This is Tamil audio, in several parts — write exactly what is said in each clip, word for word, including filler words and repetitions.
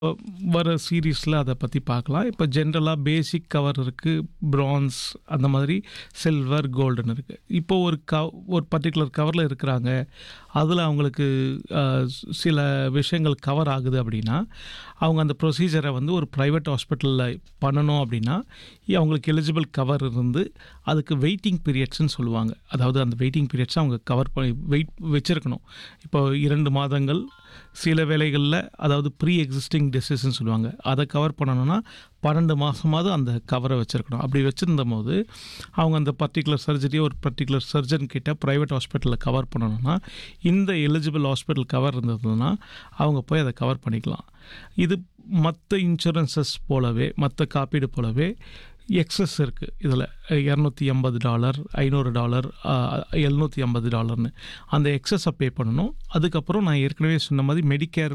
வர சீரீஸில் அதை பற்றி பார்க்கலாம். இப்போ ஜென்ரலாக பேசிக் கவர் இருக்குது, பிரான்ஸ் அந்த மாதிரி சில்வர், கோல்டுன்னு இருக்குது. இப்போ ஒரு கவ் ஒரு பர்டிகுலர் கவரில் இருக்கிறாங்க, அதில் அவங்களுக்கு அஹ், சில விஷயங்கள் கவர் ஆகுது அப்படின்னா அவங்க அந்த ப்ரொசீஜரை வந்து ஒரு ப்ரைவேட் ஹாஸ்பிட்டலில் பண்ணணும் அப்படின்னா அவங்களுக்கு எலிஜிபிள் கவர் இருந்து அதுக்கு வெயிட்டிங் பீரியட்ஸ்ன்னு சொல்லுவாங்க. அதாவது அந்த வெயிட்டிங் பீரியட்ஸ் அவங்க கவர் பண்ணி வெயிட் வச்சுருக்கணும். இப்போ இரண்டு மாதங்கள், சில வேளைகளில் அதாவது ப்ரீ எக்ஸிஸ்டிங் டிசீஸ்ன்னு சொல்லுவாங்க, அதை கவர் பண்ணணும்னா பன்னெண்டு மாதமாவது அந்த கவரை வச்சுருக்கணும். அப்படி வச்சுருந்த போது அவங்க அந்த பர்டிகுலர் சர்ஜரியை ஒரு பர்டிகுலர் சர்ஜன் கிட்ட ப்ரைவேட் ஹாஸ்பிட்டலில் கவர் பண்ணணும்னா இந்த எலிஜிபிள் ஹாஸ்பிட்டல் கவர் இருந்ததுன்னா அவங்க போய் அதை கவர் பண்ணிக்கலாம். இது மற்ற இன்சூரன்சஸ் போலவே, மற்ற காப்பீடு போலவே எக்ஸஸ் இருக்குது. இதில் இரநூத்தி எண்பது டாலர், ஐநூறு டாலர், எழுநூற்றி ஐம்பது டாலர்னு அந்த எக்ஸஸை பே பண்ணணும். அதுக்கப்புறம் நான் ஏற்கனவே சொன்ன மாதிரி மெடிக்கேர்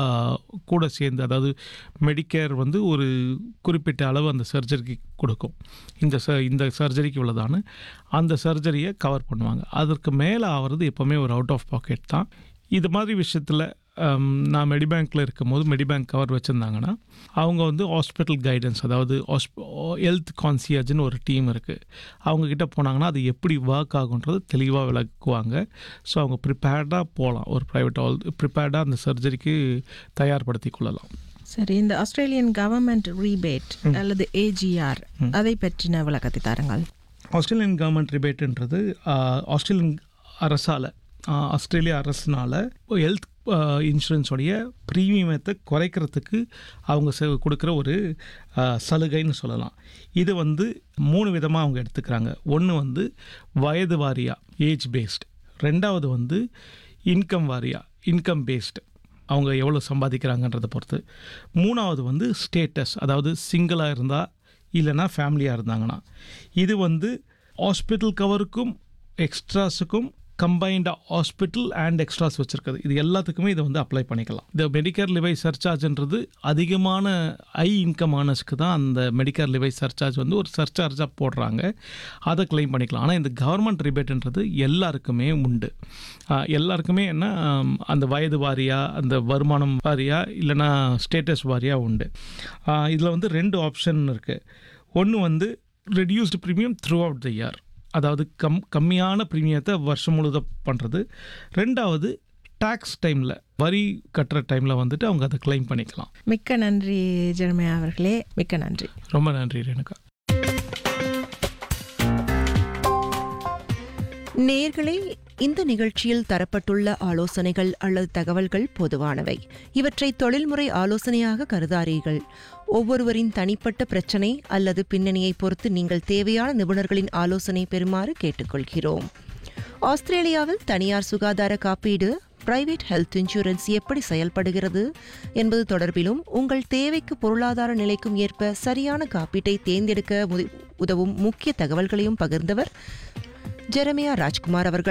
கூட சேர்ந்து, அதாவது மெடிக்கேர் வந்து ஒரு குறிப்பிட்ட அளவு அந்த சர்ஜரிக்கு கொடுக்கும். இந்த ச இந்த சர்ஜரிக்கு உள்ளதான்னு அந்த சர்ஜரியை கவர் பண்ணுவாங்க. அதற்கு மேலே ஆகிறது எப்போவுமே ஒரு அவுட் ஆஃப் பாக்கெட் தான். இது மாதிரி விஷயத்தில் நான் மெடிபேங்க்கில் இருக்கும் போது மெடிபேங்க் கவர் வச்சுருந்தாங்கன்னா அவங்க வந்து ஹாஸ்பிட்டல் கைடன்ஸ், அதாவது ஹாஸ்ப ஹெல்த் கான்சியர்ஜ்னு ஒரு டீம் இருக்குது, அவங்கக்கிட்ட போனாங்கன்னா அது எப்படி ஒர்க் ஆகுன்றது தெளிவாக விளக்குவாங்க. ஸோ அவங்க ப்ரிப்பேர்டாக போகலாம், ஒரு ப்ரைவேட் ஹால் ப்ரிப்பேர்டாக அந்த சர்ஜரிக்கு தயார்படுத்தி கொள்ளலாம். சரி, இந்த ஆஸ்திரேலியன் கவர்மெண்ட் ரீபேட் அல்லது ஏஜிஆர் அதை பற்றின விளக்கத்தை தாருங்கள். ஆஸ்திரேலியன் கவர்மெண்ட் ரிபேட்டுன்றது ஆஸ்திரேலியன் அரசால், ஆஸ்திரேலியா அரசுனால் ஹெல்த் இன்சூரன்ஸோடைய ப்ரீமியத்தை குறைக்கிறதுக்கு அவங்க செ கொடுக்குற ஒரு சலுகைன்னு சொல்லலாம். இது வந்து மூணு விதமாக அவங்க எடுத்துக்கிறாங்க. ஒன்று வந்து வயது வாரியாக, ஏஜ் பேஸ்டு. ரெண்டாவது வந்து இன்கம் வாரியாக, இன்கம் பேஸ்டு, அவங்க எவ்வளோ சம்பாதிக்கிறாங்கன்றதை பொறுத்து. மூணாவது வந்து ஸ்டேட்டஸ், அதாவது சிங்கிளாக இருந்தால் இல்லைன்னா ஃபேமிலியாக இருந்தாங்கன்னா. இது வந்து ஹாஸ்பிட்டல் கவருக்கும் எக்ஸ்ட்ராஸுக்கும் கம்பைண்டாக ஹாஸ்பிட்டல் அண்ட் எக்ஸ்ட்ராஸ் வச்சுருக்குது. இது எல்லாத்துக்குமே இதை வந்து அப்ளை பண்ணிக்கலாம். இந்த மெடிக்கேர் லிவை சர்சார்ஜ்ன்றது அதிகமான ஹை இன்கம் ஆனர்ஸ்க்கு தான் அந்த மெடிக்கேர் லிவை சர்சார்ஜ் வந்து ஒரு சர்சார்ஜாக போடுறாங்க, அதை கிளைம் பண்ணிக்கலாம். ஆனால் இந்த கவர்மெண்ட் ரிபேட்ன்றது எல்லாருக்குமே உண்டு. எல்லாருக்குமே என்ன, அந்த வயது வாரியாக, அந்த வருமானம் வாரியாக, இல்லைனா ஸ்டேட்டஸ் வாரியாக உண்டு. இதில் வந்து ரெண்டு ஆப்ஷன் இருக்குது. ஒன்று வந்து reduced premium through out the year, அதாவது கம் கம்மியான ப்ரீமியத்தை வருஷம் முழுதும் பண்ணுறது. ரெண்டாவது டேக்ஸ் டைமில், வரி கட்டுற டைமில் வந்துட்டு அவங்க அதை கிளைம் பண்ணிக்கலாம். மிக்க நன்றி ஜெரமையா அவர்களே, மிக்க நன்றி. ரொம்ப நன்றி ரேணுகா. நேயர்களே, இந்த நிகழ்ச்சியில் தரப்பட்டுள்ள ஆலோசனைகள் அல்லது தகவல்கள் பொதுவானவை. இவற்றை தொழில்முறை ஆலோசனையாக கருதாதீர்கள். ஒவ்வொருவரின் தனிப்பட்ட பிரச்சினை அல்லது பின்னணியை பொறுத்து நீங்கள் தேவையான நிபுணர்களின் ஆலோசனை பெறுமாறு கேட்டுக்கொள்கிறோம். ஆஸ்திரேலியாவில் தனியார் சுகாதார காப்பீடு, பிரைவேட் ஹெல்த் இன்சூரன்ஸ் எப்படி செயல்படுகிறது என்பது தொடர்பிலும் உங்கள் தேவைக்கு பொருளாதார நிலைக்கும் ஏற்ப சரியான காப்பீட்டை தேர்ந்தெடுக்க உதவும் முக்கிய தகவல்களையும் பகிர்ந்தவர் ஜெரமையா ராஜ்குமார் அவர்கள்.